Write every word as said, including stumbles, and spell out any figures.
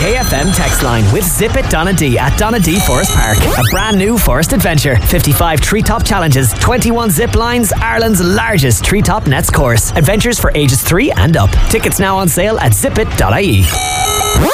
K F M text line with Zip It Donadee at Donadee Forest Park. A brand new forest adventure. fifty-five treetop challenges, twenty-one zip lines, Ireland's largest treetop nets course. Adventures for ages three and up. Tickets now on sale at zip it dot I E.